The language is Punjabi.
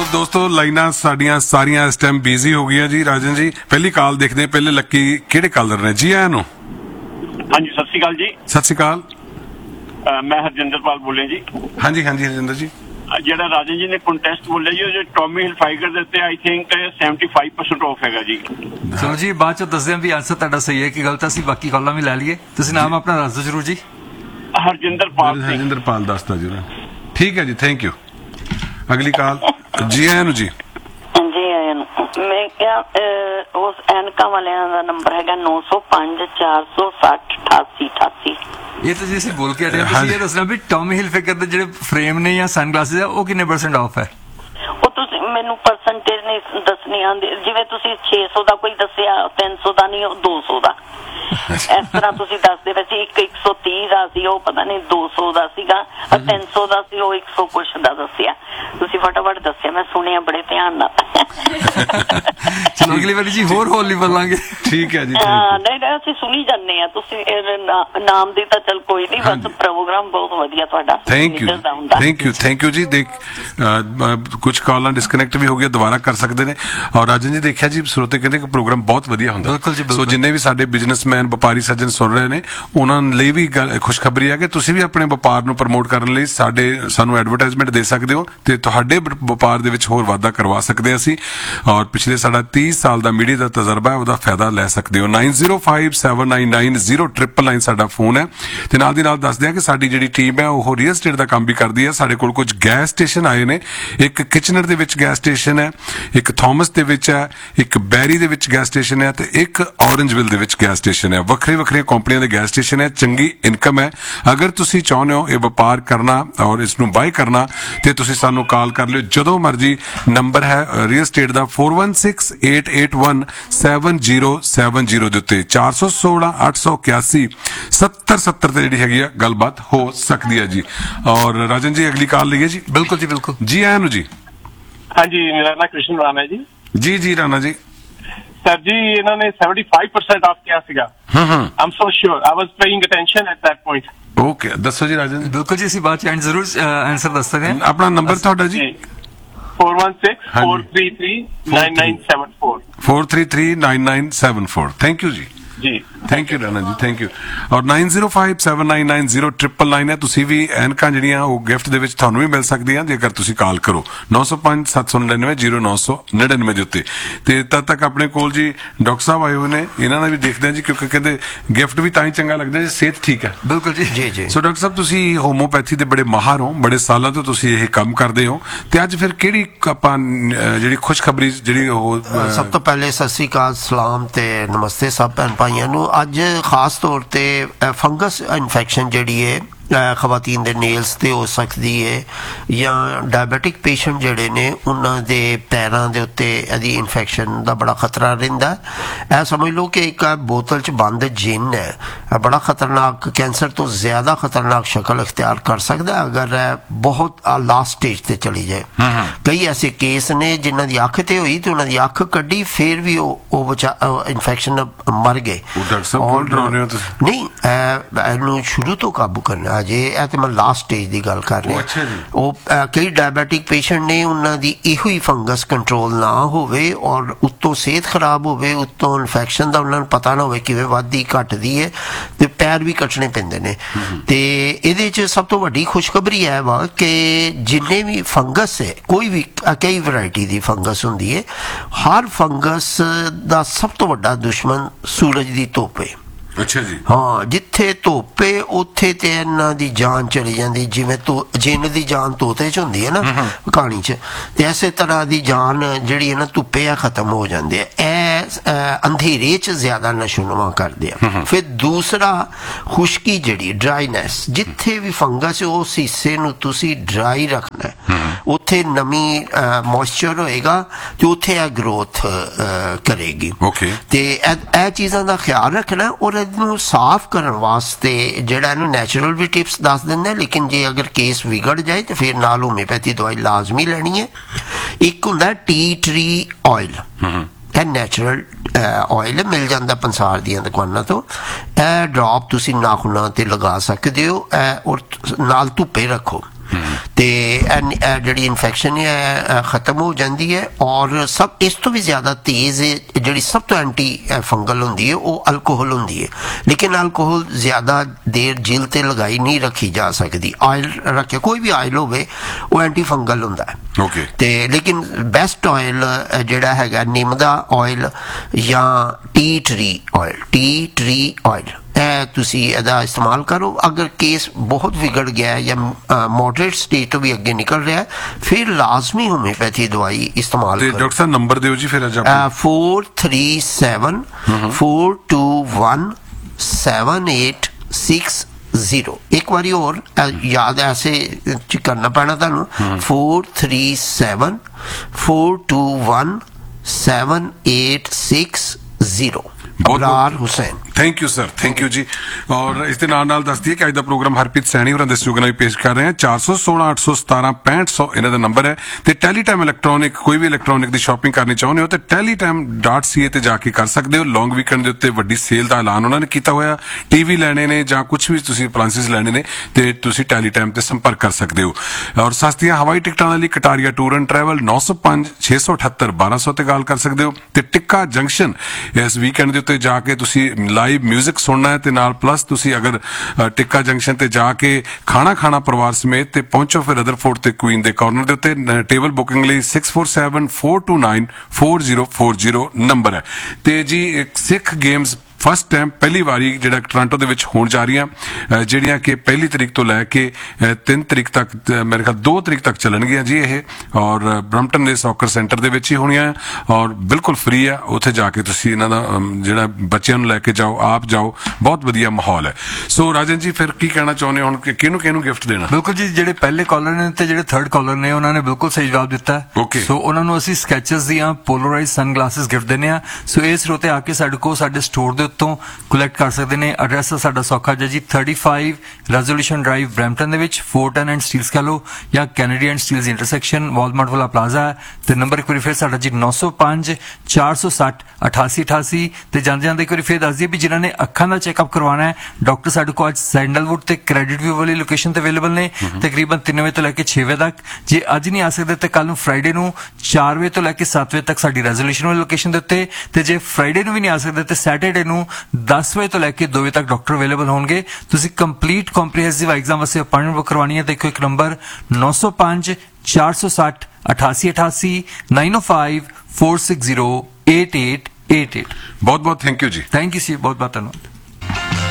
ਦੋਸਤੋ ਲਾਈਨਾਂ ਸਾਡੀਆਂ ਸਾਰੀਆਂ ਇਸ ਟਾਈਮ ਬਿਜ਼ੀ ਹੋ ਗਈਆਂ ਜੀ। ਰਾਜਨ ਜੀ ਪਹਿਲੀ ਕਾਲ ਦੇਖਦੇ ਹਾਂ, ਪਹਿਲੇ ਲੱਕੀ ਕਿਹੜੇ ਕਾਲਰ ਨੇ ਜੀ? ਆਇਆਂ ਨੂੰ। ਹਾਂਜੀ ਸਤਿ ਸ਼੍ਰੀ ਅਕਾਲ ਜੀ। ਸਤਿ ਸ਼੍ਰੀ ਅਕਾਲ। ਮੈਂ ਹਰਜਿੰਦਰਪਾਲ ਬੋਲਿਆ ਜੀ। ਹਾਂਜੀ ਹਾਂਜੀ ਹਰਜਿੰਦਰ ਜੀ। ਜਿਹੜਾ ਰਾਜਨ ਜੀ ਨੇ ਕੰਟੈਸਟ ਬੋਲਿਆ ਜੀ, ਉਹ ਜੋ ਟੌਮੀ ਹਿਲਫਾਈਗਰ ਦੇ ਉੱਤੇ ਆਈ ਥਿੰਕ 75% ਆਫ ਹੈਗਾ ਜੀ। ਚਲੋ ਜੀ ਬਾਅਦ ਚ ਦੱਸਦੇ ਹਾਂ ਵੀ ਆਨਸਰ ਤੁਹਾਡਾ ਸਹੀ ਹੈ ਕਿ ਗਲਤ। ਅਸੀਂ ਬਾਕੀ ਕਾਲਾਂ ਵੀ ਲੈ ਲਈਏ। ਤੁਸੀਂ ਨਾਮ ਆਪਣਾ ਦੱਸ ਦਿਓ ਜਰੂਰ ਜੀ। ਹਰਜਿੰਦਰਪਾਲ ਦੱਸਦਾ ਜੀ। ਠੀਕ ਹੈ ਜੀ, ਥੈਂਕ ਯੂ। ਅਗਲੀ ਕਾਲ ਜੀ। ਆਇਆਂ ਨੂੰ ਜੀ। ਜੀ ਆਇਆਂ ਨੂੰ। ਮੈਂ ਕਿਹਾ ਉਸ ਐਨਕਾਂ ਵਾਲਿਆਂ ਦਾ ਨੰਬਰ ਹੈਗਾ 905 460 8888। ਇਹ ਤਾਂ ਜੀ ਅਸੀਂ ਬੋਲ ਕੇ ਹਟੇ। ਤੁਸੀਂ ਇਹ ਦੱਸਣਾ ਵੀ ਟੌਮੀ ਹਿਲਫਿਗਰ ਦੇ ਜਿਹੜੇ ਫਰੇਮ ਨੇ ਜਾਂ ਸਨਗਲਾਸਿਸ ਆ ਉਹ ਕਿੰਨੇ % ਆਫ ਹੈ? ਉਹ ਤੁਸੀਂ ਮੈਨੂੰ ਪਰਸੈਂਟੇਜ ਨਹੀਂ ਦੱਸਣੀ ਆਉਂਦੀ। ਜਿਵੇਂ ਤੁਸੀਂ 600 ਦਾ ਕੋਈ ਦੱਸਿਆ, 300 ਦਾ ਨਹੀਂ, ਉਹ 200 ਦਾ ਇਸ ਤਰ੍ਹਾਂ ਤੁਸੀਂ ਦੱਸਦੇ ਵੈਸੇ। ਇੱਕ 130 ਦਾ ਸੀ, ਉਹ ਪਤਾ ਨਹੀਂ 200 ਦਾ ਸੀਗਾ। 300 ਦਾ ਸੀ, ਉਹ 100 ਕੁਛ ਦਾ ਦੱਸਿਆ। ਤੁਸੀਂ ਫਟਾਫਟ ਦੱਸਿਆ, ਮੈਂ ਸੁਣਿਆ ਬੜੇ ਧਿਆਨ ਨਾਲ। ਚਲੋ ਅਗਲੀ ਵਾਰੀ ਜੀ ਹੋਰ ਹੌਲੀ ਬੋਲਾਂਗੇ। ਠੀਕ ਹੈ ਜੀ। ਨਹੀਂ ਅਸੀਂ ਸੁਣੀ ਜਾਂਦੇ ਆ। ਤੁਸੀਂ ਨਾਮ ਦੀ ਤਾਂ ਚਲ ਕੋਈ ਨਹੀਂ, ਬਸ ਪ੍ਰੋਗਰਾਮ ਬਹੁਤ ਵਧੀਆ ਤੁਹਾਡਾ। ਥੈਂਕ ਯੂ ਜੀ। ਕੁਝ ਕਾਲਾਂ ਡਿਸਕਨੈਕਟ ਵੀ ਹੋ ਗਈਆਂ, ਦੁਬਾਰਾ ਕਰ ਸਕਦੇ ਨੇ। ਔਰ ਰਾਜਨ ਜੀ ਦੇਖਿਆ ਜੀ, ਸਰੋਤੇ ਕਹਿੰਦੇ ਕਿ ਪ੍ਰੋਗਰਾਮ ਬਹੁਤ ਵਧੀਆ ਹੁੰਦਾ। ਬਿਲਕੁਲ ਜੀ। ਸੋ ਜਿੰਨੇ ਵੀ ਸਾਡੇ ਬਿਜ਼ਨਸਮੈਨ ਵਪਾਰੀ ਸੱਜਣ ਸੁਣ ਰਹੇ ਨੇ, ਉਹਨਾਂ ਲਈ ਵੀ ਖੁਸ਼ਖਬਰੀ ਹੈ ਕਿ ਤੁਸੀਂ ਵੀ ਆਪਣੇ ਵਪਾਰ ਨੂੰ ਪ੍ਰਮੋਟ ਕਰਨ ਲਈ ਸਾਨੂੰ ਐਡਵਰਟਾਈਜ਼ਮੈਂਟ ਦੇ ਸਕਦੇ ਹੋ ਤੇ ਤੁਹਾਡੇ ਵਪਾਰ ਦੇ ਵਿੱਚ ਹੋਰ ਵਾਧਾ ਕਰਵਾ ਸਕਦੇ ਅਸੀਂ। ਔਰ ਪਿਛਲੇ ਸਾਡਾ 30 ਸਾਲ ਦਾ ਮੀਡੀਆ ਦਾ ਤਜਰਬਾ ਹੈ, ਉਹਦਾ ਫਾਇਦਾ ਲੈ ਸਕਦੇ ਹੋ। 9057990999 ਸਾਡਾ ਫੋਨ ਹੈ। ਤੇ ਨਾਲ ਦੀ ਨਾਲ ਦੱਸਦੇ ਹਾਂ ਕਿ ਸਾਡੀ ਜਿਹੜੀ ਟੀਮ ਹੈ ਉਹ ਰੀਅਲ ਸਟੇਟ ਦਾ ਕੰਮ ਵੀ ਕਰਦੀ ਹੈ। ਸਾਡੇ ਕੋਲ ਕੁਝ ਗੈਸ ਸਟੇਸ਼ਨ ਆਏ ਨੇ। ਇੱਕ ਕਿਚਨਰ ਦੇ ਵਿੱਚ ਗੈਸ ਸਟੇਸ਼ਨ ਹੈ, ਇੱਕ ਥਾਮਸ ਦੇ ਵਿੱਚ ਹੈ, ਇੱਕ ਬੈਰੀ ਦੇ ਵਿੱਚ ਗੈਸ ਸਟੇਸ਼ਨ ਹੈ ਤੇ ਇੱਕ ਔਰੰਜਵਿਲ ਦੇ ਵਿੱਚ ਗੈਸ ਸਟੇਸ਼ਨ ਹੈ। ਵੱਖਰੀਆਂ ਕੰਪਨੀਆਂ ਦੇ ਗੈਸ ਸਟੇਸ਼ਨ ਹੈ। ਚੰਗੀ ਇਨਕਮ ਹੈ। ਅਗਰ ਤੁਸੀਂ ਚਾਹੁੰਦੇ ਹੋ ਇਹ ਵਪਾਰ ਕਰਨਾ ਔਰ ਇਸ ਨੂੰ ਬਾਈ ਕਰਨਾ ਤੇ ਤੁਸੀਂ ਸਾਨੂੰ ਕਾਲ ਕਰ ਲਿਓ ਜਦੋਂ ਮਰਜੀ। ਨੰਬਰ ਹੈ ਰੀਅਲ ਸਟੇਟ ਦਾ 4168817070 ਦੇ ਉੱਤੇ 416 881 7070 ਤੇ ਜਿਹੜੀ ਹੈਗੀ ਆ ਗੱਲਬਾਤ ਹੋ ਸਕਦੀ ਹੈ ਜੀ। ਔਰ ਰਾਜਨ ਜੀ ਅਗਲੀ ਕਾਲ ਲਈਏ ਜੀ। ਬਿਲਕੁਲ ਜੀ ਬਿਲਕੁਲ ਜੀ। ਆਇਆਂ ਨੂੰ ਜੀ। ਹਾਂਜੀ ਮੇਰਾ ਨਾਮ ਕ੍ਰਿਸ਼ਨ ਰਾਣਾ ਹੈ ਜੀ। ਜੀ ਰਾਣਾ ਜੀ। ਸਰ ਜੀ ਇਹਨਾਂ ਨੇ 75% ਆਫ ਕਿਹਾ ਸੀਗਾ। I'm so sure. I was paying attention at that point. Okay ਦੱਸੋ ਜੀ ਰਾਜਨ। ਬਿਲਕੁਲ ਜੀ ਅਸੀਂ ਬਾਅਦ ਚ ਜ਼ਰੂਰ ਆਨਸਰ ਦੱਸ ਸਕਦੇ ਹਾਂ। ਆਪਣਾ ਨੰਬਰ ਤੁਹਾਡਾ ਜੀ? 4164339974 4339974। ਥੈਂਕ ਯੂ ਜੀ। Thank you Rana ji, thank you. ਔਰ 9057990999 ਹੈ। ਤੁਸੀਂ ਵੀ ਐਨਕਾਂ ਜਿਹੜੀਆਂ ਉਹ ਗਿਫਟ ਦੇ ਵਿੱਚ ਤੁਹਾਨੂੰ ਵੀ ਮਿਲ ਸਕਦੀਆਂ ਜੇਕਰ ਤੁਸੀਂ ਕਾਲ ਕਰੋ 9057990999 ਦੇ ਉੱਤੇ। ਤੇ ਤਦ ਤੱਕ ਆਪਣੇ ਕੋਲ ਜੀ ਡਾਕਟਰ ਸਾਹਿਬ ਆਏ ਹੋਏ ਨੇ, ਇਹਨਾਂ ਨਾਲ ਵੀ ਦੇਖਦੇ ਹਾਂ ਜੀ, ਕਿਉਂਕਿ ਕਹਿੰਦੇ ਗਿਫਟ ਵੀ ਤਾਂ ਹੀ ਚੰਗਾ ਲੱਗਦਾ ਜੇ ਸਿਹਤ ਠੀਕ ਹੈ। ਬਿਲਕੁਲ ਜੀ। ਸੋ ਡਾਕਟਰ ਸਾਹਿਬ ਤੁਸੀਂ ਹੋਮੋਪੈਥੀ ਦੇ ਬੜੇ ਮਾਹਰ ਹੋ, ਬੜੇ ਸਾਲਾਂ ਤੋਂ ਤੁਸੀਂ ਇਹ ਕੰਮ ਕਰਦੇ ਹੋ ਤੇ ਅੱਜ ਫਿਰ ਕਿਹੜੀ ਆਪਾਂ ਜਿਹੜੀ ਖੁਸ਼ਖਬਰੀ ਜਿਹੜੀ ਉਹ ਸਭ ਤੋਂ ਪਹਿਲੇ ਸਤਿ ਸ੍ਰੀ ਅਕਾਲ, ਸਲਾਮ ਤੇ ਨਮਸਤੇ ਸਭ ਭੈਣ ਭਾਈਆਂ ਨੂੰ। ਅੱਜ ਖਾਸ ਤੌਰ ਤੇ ਫੰਗਸ ਇਨਫੈਕਸ਼ਨ ਜਿਹੜੀ ਹੈ ਖਵਾਤੀਨ ਦੇ ਨੇਲਸ ਤੇ ਹੋ ਸਕਦੀ ਹੈ ਜਾਂ ਡਾਇਬੈਟਿਕ ਪੇਸ਼ੈਂਟ ਜਿਹੜੇ ਨੇ ਉਹਨਾਂ ਦੇ ਪੈਰਾਂ ਦੇ ਉੱਤੇ ਇਹਦੀ ਇਨਫੈਕਸ਼ਨ ਦਾ ਬੜਾ ਖਤਰਾ ਰਹਿੰਦਾ। ਇਹ ਸਮਝ ਲਓ ਕਿ ਇੱਕ ਬੋਤਲ 'ਚ ਬੰਦ ਜਿੰਨ ਹੈ, ਬੜਾ ਖਤਰਨਾਕ, ਕੈਂਸਰ ਤੋਂ ਜ਼ਿਆਦਾ ਖਤਰਨਾਕ ਸ਼ਕਲ ਇਖਤਿਆਰ ਕਰ ਸਕਦਾ ਅਗਰ ਬਹੁਤ ਲਾਸਟ ਸਟੇਜ ਤੇ ਚਲੀ ਜਾਏ। ਕਈ ਐਸੇ ਕੇਸ ਨੇ ਜਿਨ੍ਹਾਂ ਦੀ ਅੱਖ ਤੇ ਹੋਈ ਤੇ ਉਹਨਾਂ ਦੀ ਅੱਖ ਕੱਢੀ ਫਿਰ ਵੀ ਉਹ ਇਨਫੈਕਸ਼ਨ ਮਰ ਗਏ। ਨਹੀਂ, ਇਹਨੂੰ ਸ਼ੁਰੂ ਤੋਂ ਕਾਬੂ ਕਰਨਾ ਜੇ। ਇਹ ਤੇ ਮੈਂ ਲਾਸਟ ਸਟੇਜ ਦੀ ਗੱਲ ਕਰ ਰਿਹਾ। ਉਹ ਕਈ ਡਾਇਬੈਟਿਕ ਪੇਸ਼ੈਂਟ ਨੇ ਉਹਨਾਂ ਦੀ ਇਹੋ ਹੀ ਫੰਗਸ ਕੰਟਰੋਲ ਨਾ ਹੋਵੇ ਔਰ ਉੱਤੋਂ ਸਿਹਤ ਖਰਾਬ ਹੋਵੇ, ਉੱਤੋਂ ਇਨਫੈਕਸ਼ਨ ਦਾ ਉਹਨਾਂ ਨੂੰ ਪਤਾ ਨਾ ਹੋਵੇ ਕਿਵੇਂ ਵੱਧਦੀ ਘਟਦੀ ਹੈ ਤੇ ਪੈਰ ਵੀ ਕੱਟਣੇ ਪੈਂਦੇ ਨੇ। ਤੇ ਇਹਦੇ 'ਚ ਸਭ ਤੋਂ ਵੱਡੀ ਖੁਸ਼ਖਬਰੀ ਇਹ ਵਾ ਕਿ ਜਿੰਨੇ ਵੀ ਫੰਗਸ ਹੈ, ਕੋਈ ਵੀ ਕਈ ਵੈਰਾਈਟੀ ਦੀ ਫੰਗਸ ਹੁੰਦੀ ਹੈ, ਹਰ ਫੰਗਸ ਦਾ ਸਭ ਤੋਂ ਵੱਡਾ ਦੁਸ਼ਮਣ ਸੂਰਜ ਦੀ ਧੁੱਪ ਹੈ। ਅੱਛਾ ਜੀ। ਹਾਂ, ਜਿੱਥੇ ਧੁੱਪ ਹੈ ਉੱਥੇ ਤੇ ਇਹਨਾਂ ਦੀ ਜਾਨ ਚਲੀ ਜਾਂਦੀ। ਜਿਵੇਂ ਜਿੰਨ ਦੀ ਜਾਨ ਤੋਤੇ 'ਚ ਹੁੰਦੀ ਹੈ ਨਾ ਕਹਾਣੀ 'ਚ, ਤੇ ਇਸੇ ਤਰ੍ਹਾਂ ਦੀ ਜਾਨ ਜਿਹੜੀ ਹੈ ਨਾ ਧੁੱਪੇ ਆ ਖਤਮ ਹੋ ਜਾਂਦੀ ਹੈ। ਇਹ ਅੰਧੇਰੇ 'ਚ ਜ਼ਿਆਦਾ ਨਸ਼ੋਨੁਮਾ ਕਰਦੇ ਆ। ਫਿਰ ਦੂਸਰਾ ਖੁਸ਼ਕੀ ਜਿਹੜੀ ਡਰਾਈਨੈਸ, ਜਿੱਥੇ ਵੀ ਫੰਗਸ ਉਸ ਹਿੱਸੇ ਨੂੰ ਤੁਸੀਂ ਡਰਾਈ ਰੱਖਣਾ, ਉੱਥੇ ਨਮੀ ਮੋਇਸਚਰ ਹੋਏਗਾ ਤੇ ਉੱਥੇ ਇਹ ਗਰੋਥ ਕਰੇਗੀ। ਤੇ ਇਹ ਚੀਜ਼ਾਂ ਦਾ ਖਿਆਲ ਰੱਖਣਾ ਔਰ ਇਹਨੂੰ ਸਾਫ਼ ਕਰਨ ਵਾਸਤੇ ਜਿਹੜਾ ਇਹਨੂੰ ਨੈਚੁਰਲ ਵੀ ਟਿਪਸ ਦੱਸ ਦਿੰਦੇ, ਲੇਕਿਨ ਜੇ ਅਗਰ ਕੇਸ ਵਿਗੜ ਜਾਏ ਤੇ ਫਿਰ ਨਾਲ ਹੋਮਿਓਪੈਥੀ ਦਵਾਈ ਲਾਜ਼ਮੀ ਲੈਣੀ ਹੈ। ਇੱਕ ਹੁੰਦਾ ਟੀ ਟਰੀ ਆਇਲ, ਇਹ ਨੈਚੁਰਲ ਆਇਲ ਮਿਲ ਜਾਂਦਾ ਪੰਸਾਰ ਦੀਆਂ ਦੁਕਾਨਾਂ ਤੋਂ। ਇਹ ਡ੍ਰੌਪ ਤੁਸੀਂ ਨਾਖੂਨਾਂ ਤੇ ਲਗਾ ਸਕਦੇ ਹੋ ਔਰ ਨਾਲ ਧੁੱਪੇ ਰੱਖੋ। ਤੇ ਜਿਹੜੀ ਇਨਫੈਕਸ਼ਨ ਹੈ ਖਤਮ ਹੋ ਜਾਂਦੀ ਹੈ। ਔਰ ਸਭ ਇਸ ਤੋਂ ਵੀ ਜ਼ਿਆਦਾ ਤੇਜ਼ ਜਿਹੜੀ ਸਭ ਤੋਂ ਐਂਟੀ ਫੰਗਲ ਹੁੰਦੀ ਹੈ ਉਹ ਅਲਕੋਹਲ ਹੁੰਦੀ ਹੈ, ਲੇਕਿਨ ਅਲਕੋਹਲ ਜ਼ਿਆਦਾ ਦੇਰ ਜਿਲ ਤੇ ਲਗਾਈ ਨਹੀਂ ਰੱਖੀ ਜਾ ਸਕਦੀ। ਆਇਲ ਰੱਖੇ, ਕੋਈ ਵੀ ਆਇਲ ਹੋਵੇ ਉਹ ਐਂਟੀ ਫੰਗਲ ਹੁੰਦਾ ਹੈ। ਓਕੇ। ਤੇ ਲੇਕਿਨ ਬੈਸਟ ਆਇਲ ਜਿਹੜਾ ਹੈਗਾ ਨਿੰਮ ਦਾ ਆਇਲ ਜਾਂ ਟੀ ਟਰੀ ਆਇਲ, ਇਹ ਤੁਸੀਂ ਇਹਦਾ ਇਸਤੇਮਾਲ ਕਰੋ। ਅਗਰ ਕੇਸ ਬਹੁਤ ਵਿਗੜ ਗਿਆ ਹੈ ਜਾਂ ਮੋਡਰੇਟ ਸਟੇਜ ਤੋਂ ਵੀ ਅੱਗੇ ਨਿਕਲ ਰਿਹਾ ਹੈ, ਫਿਰ ਲਾਜ਼ਮੀ ਹੋਮਿਓਪੈਥੀ ਦਵਾਈ ਇਸਤੇਮਾਲ ਕਰੋ। ਡਾਕਟਰ ਸਾਹਿਬ ਨੰਬਰ ਦਿਓ ਜੀ ਫਿਰ ਅੱਜ 437 421 7860। ਇੱਕ ਵਾਰੀ ਹੋਰ ਯਾਦ ਐਸੇ ਕਰਨਾ ਪੈਣਾ ਤੁਹਾਨੂੰ, 437 421 7860। ਅਬਰਾਰ Hussain. Thank you sir, thank you ਜੀ। ਔਰ ਇਸ ਦੇ ਨਾਲ ਦੱਸ ਦਈਏ ਕਿ ਅੱਜ ਦਾ ਪ੍ਰੋਗਰਾਮ ਹਰਪ੍ਰੀਤ ਸੈਣੀ ਹੋਰਾਂ ਦੇ ਸਹਿਯੋਗ ਨਾਲ ਪੇਸ਼ ਕਰ ਰਹੇ ਹਾਂ। 416 817 6500 ਇਹਨਾਂ ਦਾ ਨੰਬਰ ਹੈ। ਤੇ ਟੈਲੀਟਾਈਮ ਇਲੈਕਟ੍ਰੋਨਿਕ, ਕੋਈ ਵੀ ਇਲੈਕਟ੍ਰੋਨਿਕ ਦੀ ਸ਼ਾਪਿੰਗ ਕਰਨੀ ਚਾਹੁੰਦੇ ਹੋ ਤੇ teletime.ca ਤੇ ਜਾ ਕੇ ਕਰ ਸਕਦੇ ਹੋ। ਲੌਂਗ ਵੀਕਐਂਡ ਦੇ ਉੱਤੇ ਵੱਡੀ ਸੇਲ ਦਾ ਐਲਾਨ ਉਹਨਾਂ ਨੇ ਕੀਤਾ ਹੋਇਆ। ਟੀਵੀ ਲੈਣੇ ਨੇ ਜਾਂ ਕੁਝ ਵੀ ਤੁਸੀਂ ਅਪਲਾਇੰਸਿਸ ਲੈਣੇ ਨੇ ਤੇ ਤੁਸੀਂ ਟੈਲੀਟਾਈਮ ਤੇ ਸੰਪਰਕ ਕਰ ਸਕਦੇ ਹੋ। ਔਰ ਸਸਤੀਆਂ ਹਵਾਈ ਟਿਕਟਾਂ ਲਈ ਕਟਾਰੀਆ ਟੂਰ ਐਂਡ ਟਰੈਵਲ 905 678 1200 ਤੇ ਗੱਲ ਕਰ ਸਕਦੇ ਹੋ। ਤੇ ਟਿੱਕਾ ਜੰਕਸ਼ਨ ਇਸ ਵੀਕਐਂਡ ਦੇ ਉੱਤੇ ਜਾ ਕੇ ਤੁਸੀਂ ਲਾਈਵ ਮਿਊਜ਼ਿਕ ਸੁਣਨਾ ਹੈ ਤੇ ਨਾਲ ਪਲੱਸ ਤੁਸੀਂ ਅਗਰ ਟਿੱਕਾ ਜੰਕਸ਼ਨ ਤੇ ਜਾ ਕੇ ਖਾਣਾ ਪਰਿਵਾਰ ਸਮੇਤ ਤੇ ਪਹੁੰਚੋ ਫਿਰ ਰਦਰਫੋਰਡ ਤੇ ਕੁਈਨ ਦੇ ਕਾਰਨਰ ਦੇ ਉੱਤੇ। ਟੇਬਲ ਬੁਕਿੰਗ ਲਈ 6474 429 4040 ਨੰਬਰ ਹੈ। ਤੇ ਜੀ ਸਿੱਖ ਗੇਮਸ ਫਸਟ ਟਾਈਮ ਪਹਿਲੀ ਵਾਰੀ ਜਿਹੜਾ ਟੋਰਾਂਟੋ ਦੇ ਵਿੱਚ ਹੋਣ ਜਾ ਰਹੀਆਂ, ਜਿਹੜੀਆਂ ਕਿ 1 ਤਰੀਕ ਤੋਂ ਲੈ ਕੇ 3 ਤਰੀਕ ਤੱਕ, ਮੇਰੇ ਖਿਆਲ 2 ਤਰੀਕ ਤੱਕ ਚੱਲਣਗੀਆਂ ਜੀ ਇਹ। ਔਰ ਬਰੰਪਟਨ ਦੇ ਸੌਕਰ ਸੈਂਟਰ ਦੇ ਵਿੱਚ ਹੀ ਹੋਣੀਆਂ ਔਰ ਬਿਲਕੁਲ ਫ੍ਰੀ ਆ। ਉੱਥੇ ਜਾ ਕੇ ਤੁਸੀਂ ਇਹਨਾਂ ਦਾ ਜਿਹੜਾ ਬੱਚਿਆਂ ਨੂੰ ਲੈ ਕੇ ਜਾਓ, ਆਪ ਜਾਓ, ਬਹੁਤ ਵਧੀਆ ਮਾਹੌਲ ਹੈ। ਸੋ ਰਾਜਨ ਜੀ ਫਿਰ ਕੀ ਕਹਿਣਾ ਚਾਹੁੰਦੇ ਹੋ ਹੁਣ, ਕਿਹਨੂੰ ਗਿਫਟ ਦੇਣਾ? ਬਿਲਕੁਲ ਜੀ, ਜਿਹੜੇ ਪਹਿਲੇ ਕਾਲਰ ਨੇ ਤੇ ਜਿਹੜੇ ਥਰਡ ਕਾਲਰ ਨੇ ਉਹਨਾਂ ਨੇ ਬਿਲਕੁਲ ਸਹੀ ਜਵਾਬ ਦਿੱਤਾ। Okay। ਸੋ ਉਹਨਾਂ ਨੂੰ ਅਸੀਂ ਸਕੈਚਸ ਦੀਆਂ ਪੋਲਰਾਈਜ਼ ਸਨਗਲਾਸਿਸ ਗਿਫਟ ਦਿੰਦੇ ਆ। ਸੋ ਇਸ ਸਰੋਤੇ ਆ ਕੇ ਸਾਡੇ ਸਟੋਰ ਦੇ ਉੱਤੋਂ ਕਲੈਕਟ ਕਰ ਸਕਦੇ ਨੇ। ਐਡਰੈਸ ਸਾਡਾ ਸੌਖਾ ਜਿਹਾ ਜੀ, 35 ਰੈਜ਼ੋਲੂਸ਼ਨ ਡਰਾਈਵ ਬਰੈਂਪਟਨ ਦੇ ਵਿੱਚ, ਫੋਰਟਨ ਐਂਡ ਸਟੀਲਸ ਕਹ ਲਓ ਜਾਂ Kennedy and Steeles intersection Walmart ਵਾਲਾ ਪਲਾਜ਼ਾ ਹੈ। ਤੇ ਨੰਬਰ ਇੱਕ ਵਾਰੀ ਫਿਰ ਸਾਡਾ ਜੀ 905 460 8888। ਤੇ ਜਾਂਦੇ ਇੱਕ ਵਾਰੀ ਫਿਰ ਦੱਸ ਦਈਏ ਵੀ ਜਿਨ੍ਹਾਂ ਨੇ ਅੱਖਾਂ ਦਾ ਚੈੱਕਅਪ ਕਰਵਾਉਣਾ ਹੈ, ਡਾਕਟਰ ਸਾਡੇ ਕੋਲ ਅੱਜ ਸੈਂਡਲਵੁੱਡ ਤੇ ਕ੍ਰੈਡਿਟ ਵਿਊ ਵਾਲੀ ਲੋਕੇਸ਼ਨ ਤੇ ਅਵੇਲੇਬਲ ਨੇ ਤਕਰੀਬਨ 3 ਵਜੇ ਤੋਂ ਲੈ ਕੇ 6 ਵਜੇ ਤੱਕ। ਜੇ ਅੱਜ ਨਹੀਂ ਆ ਸਕਦੇ ਤੇ ਕੱਲ ਨੂੰ ਫਰਾਈਡੇ ਨੂੰ 4 ਵਜੇ ਤੋਂ ਲੈ ਕੇ 7 ਵਜੇ ਤੱਕ ਸਾਡੀ ਰੈਜ਼ੋਲੂਸ਼ਨ ਵਾਲੀ ਲੋਕੇਸ਼ਨ ਦੇ ਉੱਤੇ। ਤੇ ਜੇ ਫਰਾਈਡੇ ਨੂੰ ਵੀ ਨਹੀਂ ਆ ਸਕਦੇ ਤੇ ਸੈਟਰਡੇ ਨੂੰ 10 ਵਜੇ ਤੋਂ ਲੈ ਕੇ 2 ਵਜੇ ਤੱਕ ਡਾਕਟਰ ਅਵੇਲੇਬਲ ਹੋਣਗੇ। ਤੁਸੀਂ ਕੰਪਲੀਟ ਕੰਪਰੀਹੈਂਸਿਵ ਐਗਜ਼ਾਮ ਵਾਸਤੇ ਅਪਾਇੰਟਮੈਂਟ ਬੁੱਕ ਕਰਵਾਉਣੀ ਹੈ ਤੇ ਇੱਕ ਨੰਬਰ 905 460 8888 905 460 8888। ਬਹੁਤ ਥੈਂਕ ਯੂ ਜੀ। ਥੈਂਕ ਯੂ ਸੀ, ਬਹੁਤ ਧੰਨਵਾਦ।